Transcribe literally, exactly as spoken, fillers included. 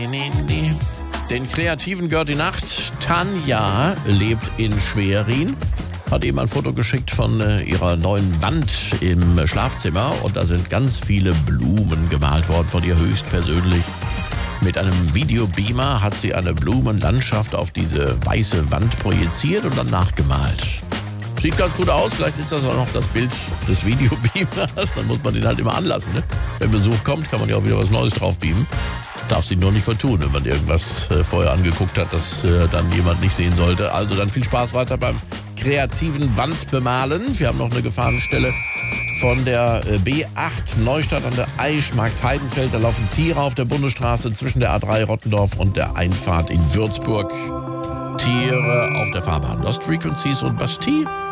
nee, nee, nee. Den Kreativen gehört die Nacht. Tanja lebt in Schwerin. Hat eben ein Foto geschickt von äh, ihrer neuen Wand im Schlafzimmer. Und da sind ganz viele Blumen gemalt worden von ihr höchstpersönlich. Mit einem Videobeamer hat sie eine Blumenlandschaft auf diese weiße Wand projiziert und dann nachgemalt. Sieht ganz gut aus, vielleicht ist das auch noch das Bild des Videobeamers. Dann muss man den halt immer anlassen. Ne? Wenn Besuch kommt, kann man ja auch wieder was Neues drauf beamen. Darf sie nur nicht vertun, wenn man irgendwas äh, vorher angeguckt hat, das äh, dann jemand nicht sehen sollte. Also dann viel Spaß weiter beim kreativen Wandbemalen. Wir haben noch eine Gefahrenstelle von der äh, B acht Neustadt an der Eischmarkt Heidenfeld. Da laufen Tiere auf der Bundesstraße zwischen der A drei Rottendorf und der Einfahrt in Würzburg. Tiere auf der Fahrbahn. Lost Frequencies und Bastille.